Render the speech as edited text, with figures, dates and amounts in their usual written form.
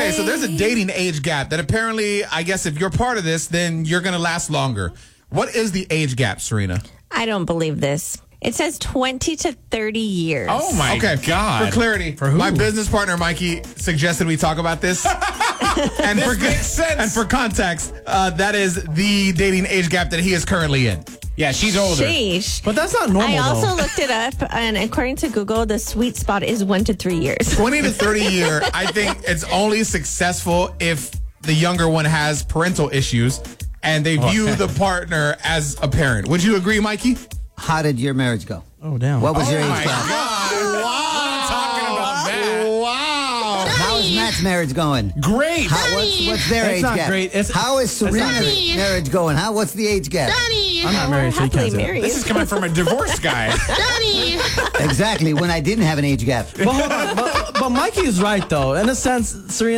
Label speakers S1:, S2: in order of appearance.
S1: Okay, so there's a dating age gap that apparently, I guess if you're part of this, then you're going to last longer. What is the age gap, Serena?
S2: I don't believe this. It says 20 to 30 years.
S3: Oh, my God.
S1: For clarity,
S3: For who?
S1: my business partner, Mikey, suggested we talk about this. And
S3: This makes sense.
S1: And for context, that is the dating age gap that he is currently in.
S3: Yeah, she's older.
S2: Sheesh.
S4: But that's not normal,
S2: I also
S4: though.
S2: looked it up, and according to Google, the sweet spot is 1 to 3 years.
S1: 20 to 30 year, I think it's only successful if the younger one has parental issues and they view the partner as a parent. Would you agree, Mikey?
S5: How did your marriage go?
S4: Oh, damn.
S5: What was your age
S3: my
S5: gap?
S3: God. I'm talking about that.
S1: Wow.
S5: How's Matt's marriage going?
S3: Great.
S5: What's their
S4: It's
S5: age
S4: not
S5: gap?
S4: great.
S5: How is
S4: not
S5: Serena's
S4: great.
S5: marriage going? What's the age gap?
S4: I'm not married, so you
S2: Happily
S4: can't say that.
S2: married.
S3: This is coming from a divorced guy.
S5: Exactly, when I didn't have an age gap.
S4: But hold on. But Mikey is right, though. In a sense, Serena.